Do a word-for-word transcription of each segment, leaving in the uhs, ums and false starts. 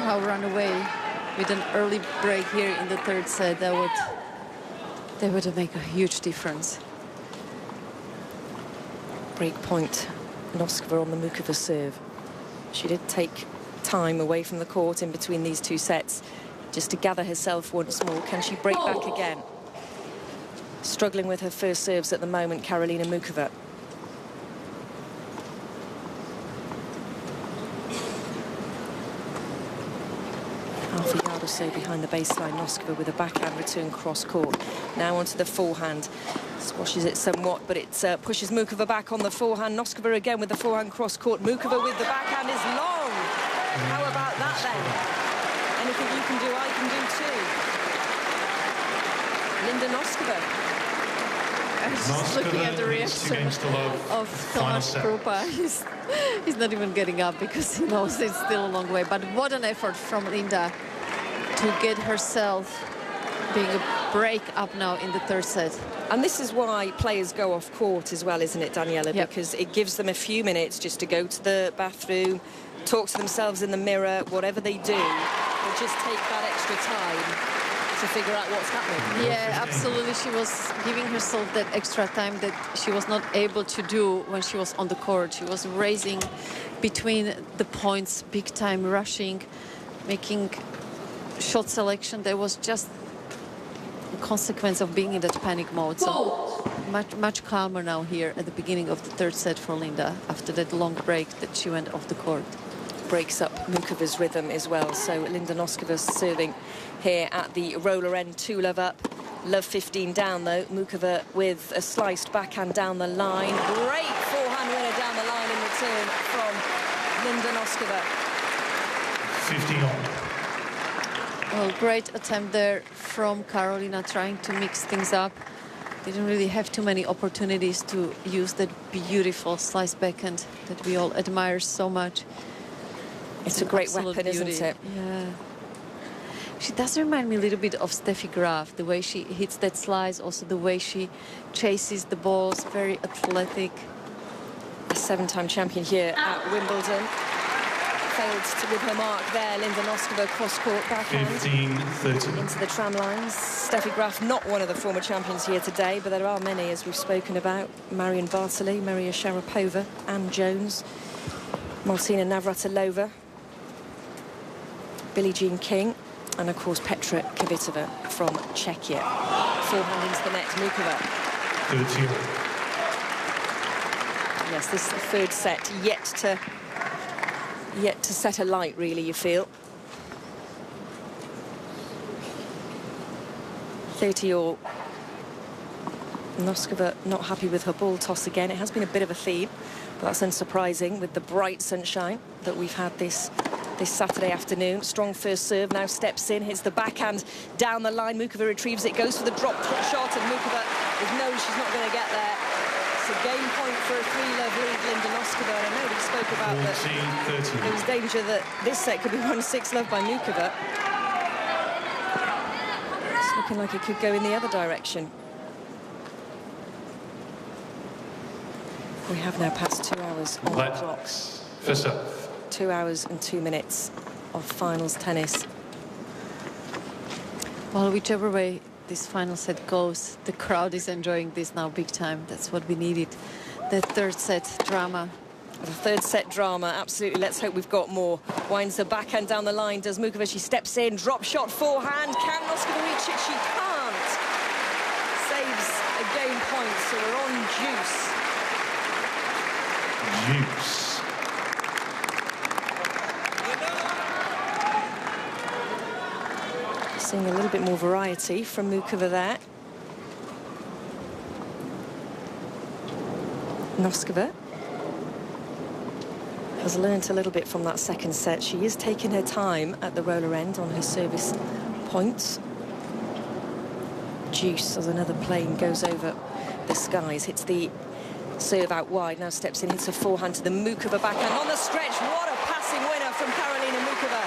somehow run away with an early break here in the third set, that would that would make a huge difference. Break point, Noskova on the Muchova serve. She did take time away from the court in between these two sets just to gather herself once more. Can she break back again? Struggling with her first serves at the moment, Karolina Muchova. Half a yard or so behind the baseline, Noskova with a backhand return cross court. Now onto the forehand. Squashes it somewhat, but it uh, pushes Muchova back on the forehand. Noskova again with the forehand cross court. Muchova with the backhand is long. How about that then? Anything you can do, I can do too. Linda Noskova. I was just looking at the reaction of Tomáš Krupa. He's, he's not even getting up because he knows it's still a long way. But what an effort from Linda to get herself being a break up now in the third set. And this is why players go off court as well, isn't it, Daniela? Yep. Because it gives them a few minutes just to go to the bathroom, talk to themselves in the mirror, whatever they do, they just take that extra time to figure out what's happening. Yeah, absolutely. She was giving herself that extra time that she was not able to do when she was on the court. She was racing between the points, big time, rushing, making shot selection that was just a consequence of being in that panic mode. So much, much calmer now here at the beginning of the third set for Linda after that long break that she went off the court. Breaks up Muchova's rhythm as well. So Linda Noskova serving here at the roller end, two love up, love fifteen down though. Muchova with a sliced backhand down the line. Great forehand winner down the line in return from Linda Noskova. fifteen on. Well, great attempt there from Karolina, trying to mix things up. Didn't really have too many opportunities to use that beautiful sliced backhand that we all admire so much. It's, it's a great weapon, beauty. Isn't it? Yeah. She does remind me a little bit of Steffi Graf, the way she hits that slice, also the way she chases the balls, very athletic. A seven-time champion here at Wimbledon. Failed to, with her mark there. Linda Noskova cross-court backhand. fifteen thirty. Into the tram lines. Steffi Graf, not one of the former champions here today, but there are many, as we've spoken about. Marion Bartoli, Maria Sharapova, Anne Jones, Martina Navratilova, Billie Jean King, and of course Petra Kvitova from Czechia. Forehand into the net, Muchova. thirteen. Yes, this is the third set yet to yet to set alight, really, you feel. thirty all. Noskova not happy with her ball toss again. It has been a bit of a theme, but that's unsurprising with the bright sunshine that we've had this this Saturday afternoon. Strong first serve, now steps in, hits the backhand down the line. Muchova retrieves it, goes for the drop shot, and Muchova knows she's not going to get there. It's a game point for a three-love lead, Linda Noskova. And I know we spoke about that there was danger that this set could be won six-love by Muchova. It's looking like it could go in the other direction. We have now passed two hours on the clock. First up. Two hours and two minutes of finals tennis. Well, whichever way this final set goes, the crowd is enjoying this now big time. That's what we needed. The third set drama. The third set drama, absolutely. Let's hope we've got more. Winds the backhand down the line, does Muchova. She steps in, drop shot, forehand. Can Noskova reach it? She can't. Saves a game point, so we're on juice. Juice. Seeing a little bit more variety from Muchova there. Noskova has learnt a little bit from that second set. She is taking her time at the roller end on her service points. Juice as another plane goes over the skies, hits the serve out wide, now steps in, hits a forehand to the Muchova backhand on the stretch. What a passing winner from Karolina Muchova.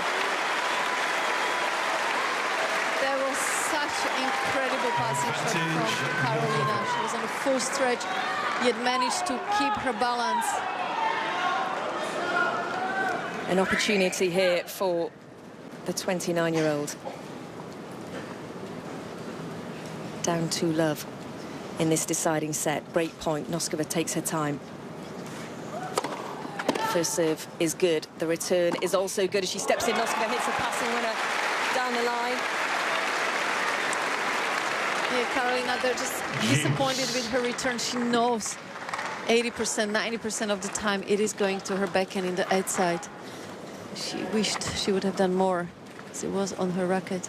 There was such incredible passing shot from Karolina. She was on a full stretch, yet managed to keep her balance. An opportunity here for the twenty-nine-year-old. Down to love in this deciding set. Break point. Noskova takes her time. First serve is good. The return is also good as she steps in. Noskova hits a passing winner down the line. Yeah, Karolina, they're just disappointed with her return. She knows eighty percent, ninety percent of the time it is going to her backhand in the outside. She wished she would have done more as it was on her racket.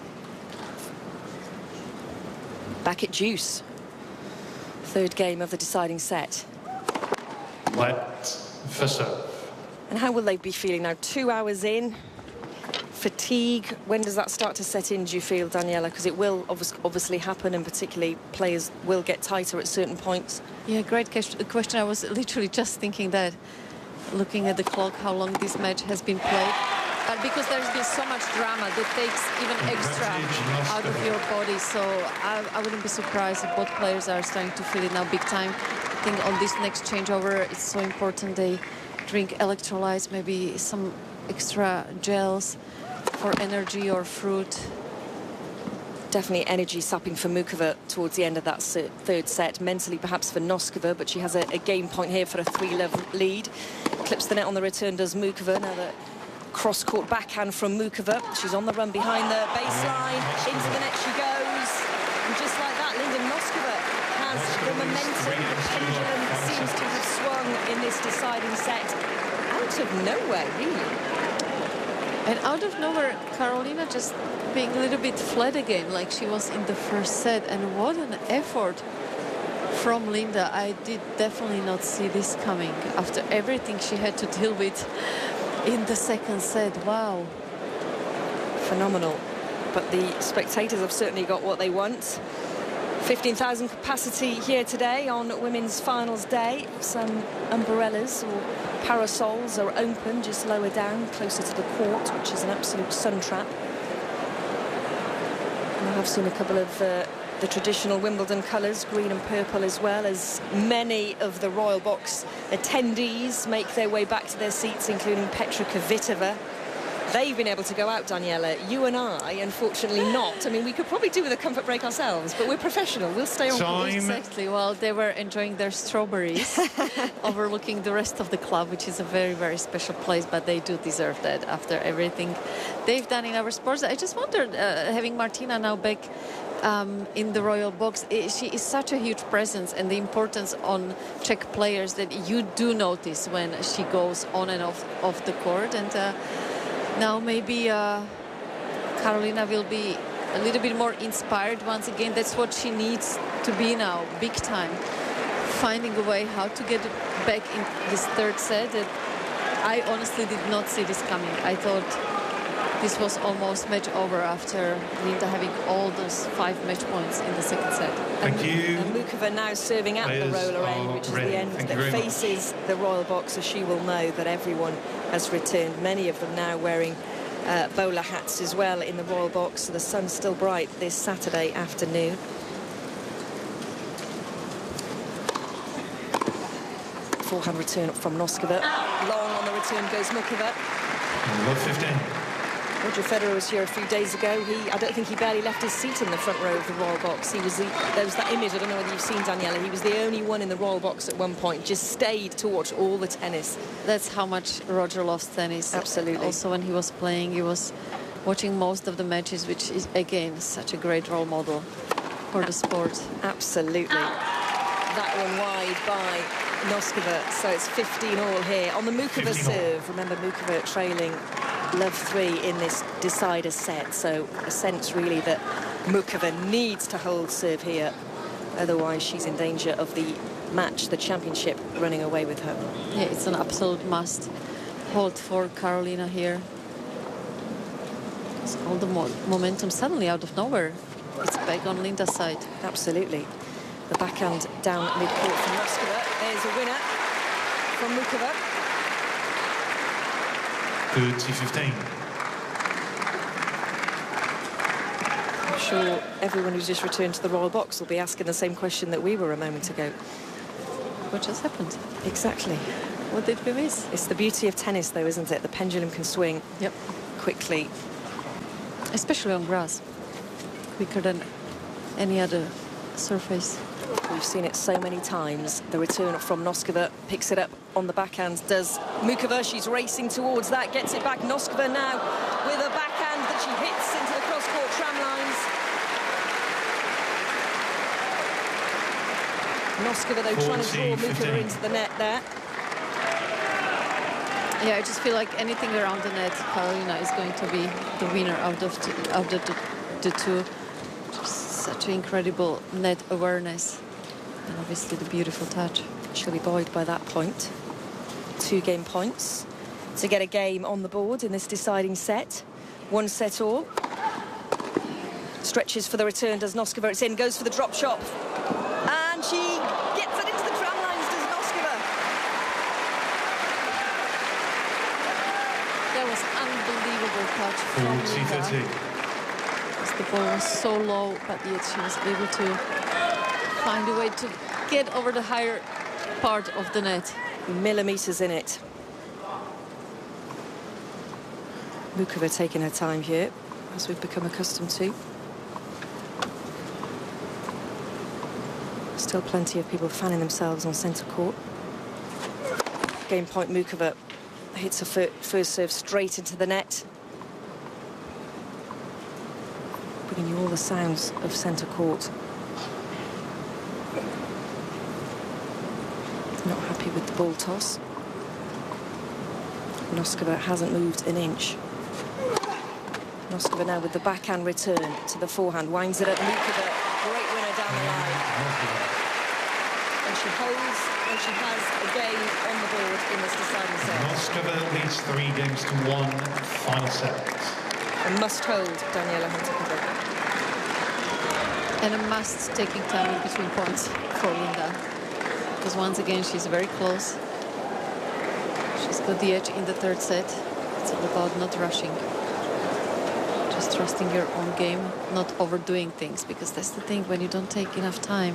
Back at deuce. Third game of the deciding set. Let first serve. And how will they be feeling now? Two hours in. Fatigue, when does that start to set in, do you feel, Daniela? Because it will obvi obviously happen, and particularly players will get tighter at certain points. Yeah, great question. I was literally just thinking that, looking at the clock, how long this match has been played. But because there's been so much drama that takes even extra out of your body. So I, I wouldn't be surprised if both players are starting to feel it now big time. I think on this next changeover, it's so important they drink electrolytes, maybe some extra gels for energy or fruit. Definitely energy sapping for Muchova towards the end of that third set. Mentally perhaps for Noskova, but she has a, a game point here for a three-love lead. Clips the net on the return, does Muchova. Now the cross-court backhand from Muchova. She's on the run behind the baseline. Into the net she goes. And just like that, Linda Noskova has the momentum. The pendulum seems to have swung in this deciding set. Out of nowhere, really. And out of nowhere, Karolina just being a little bit flat again, like she was in the first set. And what an effort from Linda. I did definitely not see this coming after everything she had to deal with in the second set. Wow. Phenomenal. But the spectators have certainly got what they want. fifteen thousand capacity here today on women's finals day. Some umbrellas or parasols are open just lower down, closer to the court, which is an absolute sun trap. And I have seen a couple of uh, the traditional Wimbledon colours, green and purple, as well as many of the Royal Box attendees make their way back to their seats, including Petra Kvitova. They've been able to go out, Daniela. You and I, unfortunately, not. I mean, we could probably do with a comfort break ourselves, but we're professional. We'll stay on. Time. Exactly. Well, they were enjoying their strawberries, overlooking the rest of the club, which is a very, very special place, but they do deserve that after everything they've done in our sports. I just wondered, uh, having Martina now back um, in the Royal Box, she is such a huge presence, and the importance on Czech players that you do notice when she goes on and off, off the court. And uh, now maybe uh, Karolina will be a little bit more inspired once again. That's what she needs to be now, big time. Finding a way how to get back in this third set. That I honestly did not see this coming. I thought this was almost match over after Linda having all those five match points in the second set. Thank and, you. And Muchova now serving at Players the roller end, which is ready. the end Thank you that very faces the Royal Box, so she will know that everyone has returned. Many of them now wearing uh, bowler hats as well in the Royal Box. So the sun's still bright this Saturday afternoon. Forehand return from Noskova. Long on the return goes Muchova. Love fifteen. Roger Federer was here a few days ago. He, I don't think he barely left his seat in the front row of the Royal Box. He was the, there was that image, I don't know whether you've seen, Daniela, he was the only one in the Royal Box at one point, just stayed to watch all the tennis. That's how much Roger loves tennis. Absolutely. Also, when he was playing, he was watching most of the matches, which is, again, such a great role model for the sport. Absolutely. That one wide by Noskova, so it's fifteen all here. On the Muchova serve, remember Muchova trailing love three in this decider set, so a sense really that Muchova needs to hold serve here, otherwise she's in danger of the match, the championship, running away with her. Yeah, it's an absolute must hold for Karolina here. It's all the mo momentum suddenly out of nowhere, it's back on Linda's side. Absolutely. The backhand down mid-court from Noskova. There's a winner from Muchova. thirty fifteen. I'm sure everyone who's just returned to the Royal Box will be asking the same question that we were a moment ago. What just happened? Exactly. What did we miss? It's the beauty of tennis, though, isn't it? The pendulum can swing yep. quickly. especially on grass, quicker than any other surface. We've seen it so many times. The return from Noskova, picks it up on the backhand, does Muchova. She's racing towards that, gets it back. Noskova now with a backhand that she hits into the cross-court tram lines. Noskova, though, trying to draw Muchova into the net there. Yeah, I just feel like anything around the net, Karolina is going to be the winner out of, the, of the, the two. Just such an incredible net awareness. And obviously the beautiful touch. She'll be buoyed by that point. Two game points to get a game on the board in this deciding set. One set all. Stretches for the return, does Noskova. It's in, goes for the drop shot. And she gets it into the tram lines, does Noskova. That was unbelievable touch from Linda. Because the ball was so low, but yet she was able to find a way to get over the higher part of the net. Millimeters in it. Muchova taking her time here, as we've become accustomed to. Still plenty of people fanning themselves on centre court. Game point, Muchova hits her fir first serve straight into the net. Bringing you all the sounds of centre court. Not happy with the ball toss. Noskova hasn't moved an inch. Noskova now with the backhand return to the forehand, winds it up. Muchova, great winner down the line. And she holds, and she has a game on the board in this deciding set. Noskova leads three games to one, final set. A must hold, Daniela Hantuchová. And a must taking time in between points for Linda. Because once again, she's very close. She's got the edge in the third set. It's all about not rushing. Just trusting your own game, not overdoing things, because that's the thing, when you don't take enough time.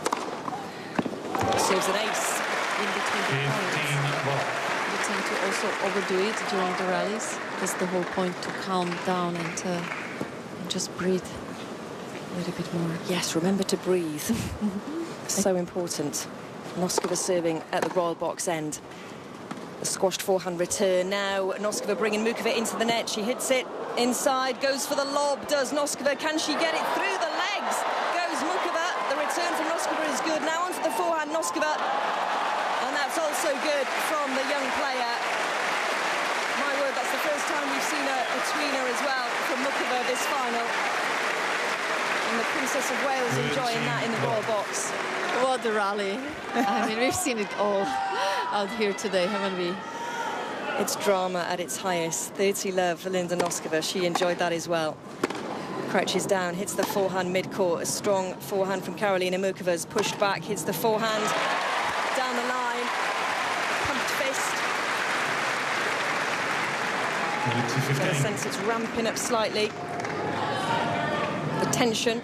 Serves an ace In between the points. You tend to also overdo it during the rallies. That's the whole point, to calm down and, uh, and just breathe a little bit more. Yes, remember to breathe. So important. Noskova serving at the Royal Box end. The squashed forehand return now. Noskova bringing Muchova into the net. She hits it inside, goes for the lob. Does Noskova? Can she get it through the legs? Goes Muchova. The return from Noskova is good. Now onto the forehand, Noskova. And that's also good from the young player. My word, that's the first time we've seen a, a tweener as well from Muchova this final. And the Princess of Wales enjoying that in the Royal Box. What a rally. I mean, we've seen it all out here today, haven't we? It's drama at its highest. thirty love for Linda Noskova. She enjoyed that as well. Crouches down, hits the forehand mid-court. A strong forehand from Karolina Muchova's pushed back, hits the forehand down the line. Pumped fist. Got a sense it's ramping up slightly. The tension.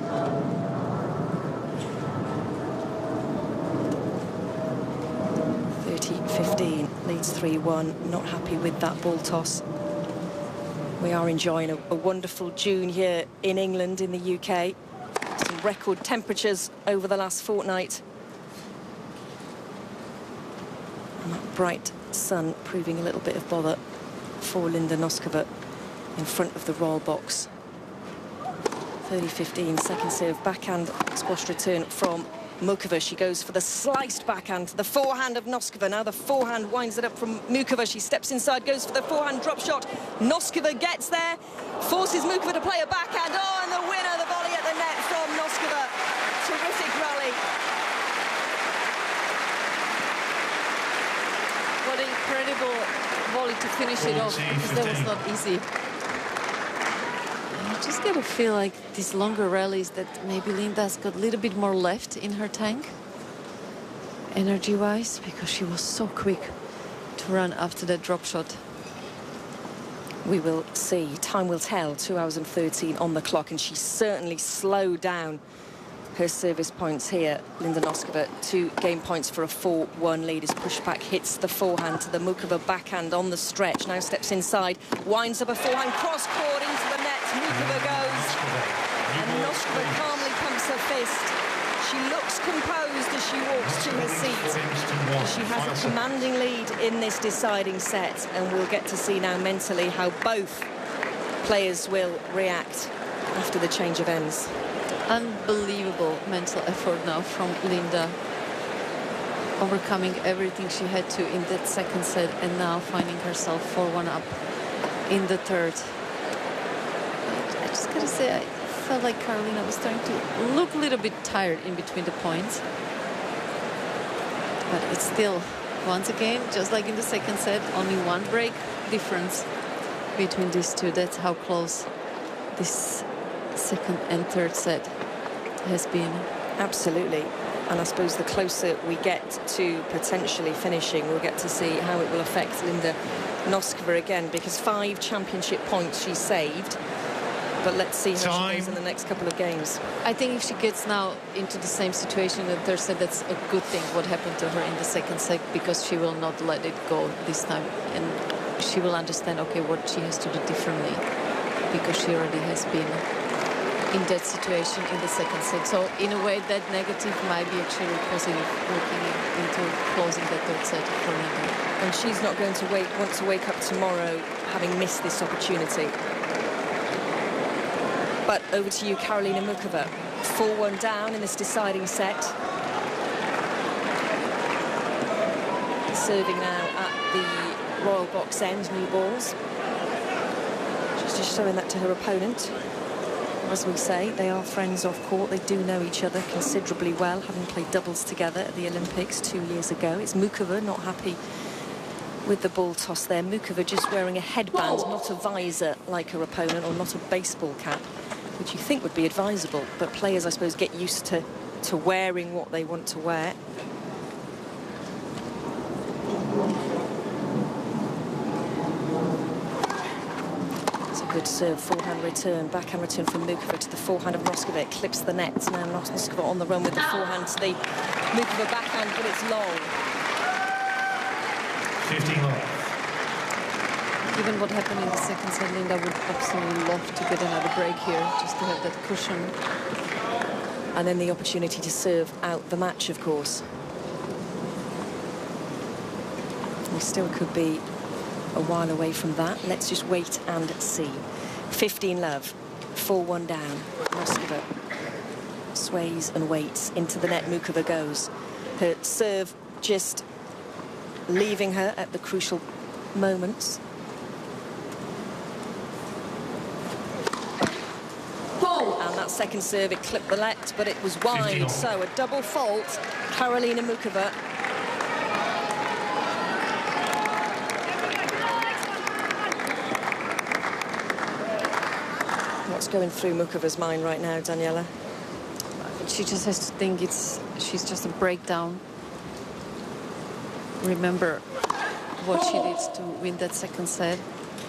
thirty fifteen, leads three one. Not happy with that ball toss. We are enjoying a, a wonderful June here in England, in the U K. Some record temperatures over the last fortnight. And that bright sun proving a little bit of bother for Linda Noskova in front of the Royal Box. thirty fifteen, second serve, backhand squash return from Muchova. She goes for the sliced backhand to the forehand of Noskova. Now the forehand winds it up from Muchova. She steps inside, goes for the forehand drop shot. Noskova gets there, forces Muchova to play a backhand. Oh, and the winner, the volley at the net from Noskova. Terrific rally. What an incredible volley to finish it off, because that was not easy. I just get a feel like these longer rallies that maybe Linda's got a little bit more left in her tank, energy-wise, because she was so quick to run after that drop shot. We will see. Time will tell. two hours and thirteen on the clock, and she certainly slowed down her service points here. Linda Noskova, two game points for a four one lead as pushback hits the forehand to the Muchova backhand on the stretch. Now steps inside, winds up a forehand cross-court into the net. Mukova goes. And Noskova calmly pumps her fist. She looks composed as she walks to her seat. She has a commanding lead in this deciding set, and we'll get to see now mentally how both players will react after the change of ends. Unbelievable mental effort now from Linda, overcoming everything she had to in that second set, and now finding herself four one up in the third. I just gotta say, I felt like Karolina was starting to look a little bit tired in between the points, but it's still, once again, just like in the second set, only one break difference between these two. That's how close this second and third set has been. Absolutely. And I suppose the closer we get to potentially finishing, we'll get to see how it will affect Linda Noskova again, because five championship points she saved. But let's see how Time. she goes in the next couple of games. I think if she gets now into the same situation in the third set, that's a good thing what happened to her in the second set, because she will not let it go this time, and she will understand, okay, what she has to do differently, because she already has been in that situation in the second set. So in a way, that negative might be actually positive looking into closing the third set for Linda. And she's not going to wait, want to wake up tomorrow having missed this opportunity. But over to you, Karolina Mukova. four one down in this deciding set. Serving now at the Royal Box end, new balls. She's just showing that to her opponent. As we say, they are friends off court. They do know each other considerably well, having played doubles together at the Olympics two years ago. It's Mukova not happy with the ball toss there. Mukova just wearing a headband, not a visor like her opponent, or not a baseball cap, which you think would be advisable. But players, I suppose, get used to, to wearing what they want to wear. Good serve, forehand return, backhand return from Mukova to the forehand of Noskova. It clips the net. Now Noskova on the run with the forehand to the Mukova backhand, but it's long. fifteen love. Given what happened in the second set, Linda would absolutely love to get another break here, just to have that cushion. And then the opportunity to serve out the match, of course. We still could be a while away from that. Let's just wait and see. fifteen love, four one down. Noskova sways and waits. Into the net, Mukova goes. Her serve just leaving her at the crucial moments. And that second serve, it clipped the net, but it was wide. So a double fault, Karolina Mukova. What's going through Mukova's mind right now, Daniela? She just has to think it's she's just a breakdown. Remember what she did to win that second set.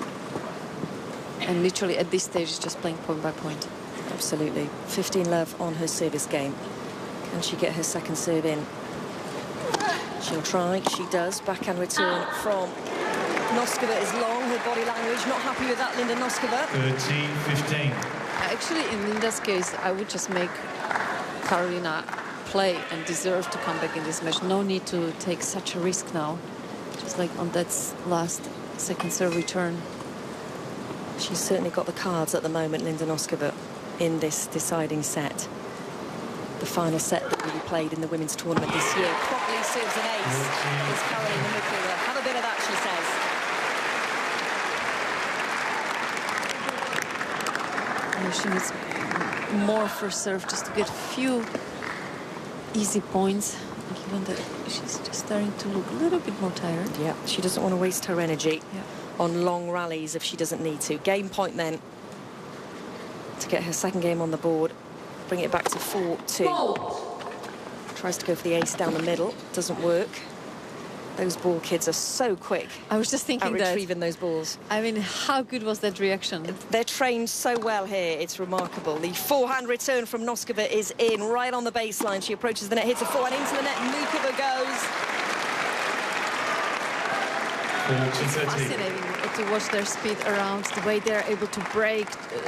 And literally at this stage, it's just playing point by point. Absolutely. fifteen love on her service game. Can she get her second serve in? She'll try. She does. Backhand return from Noskova is long. Her body language not happy with that, Linda Noskova. thirteen fifteen. Actually, in Linda's case, I would just make Karolina play and deserve to come back in this match. No need to take such a risk now. Just like on that last second serve return. She's certainly got the cards at the moment, Linda Noskova, in this deciding set. The final set that will be played in the women's tournament this year. Properly serves an ace. Is Karolina Mukova. Have a bit of that, she says. She needs more first serve just to get a few easy points, given that she's just starting to look a little bit more tired. Yeah, she doesn't want to waste her energy yeah. on long rallies if she doesn't need to. Game point then to get her second game on the board, bring it back to four two. Tries to go for the ace down the middle, doesn't work. Those ball kids are so quick. I was just thinking at that. retrieving those balls. I mean, how good was that reaction? They're trained so well here, it's remarkable. The forehand return from Noskova is in, right on the baseline. She approaches the net, hits a forehand into the net, Mukova goes. It's fascinating to watch their speed around, the way they're able to break,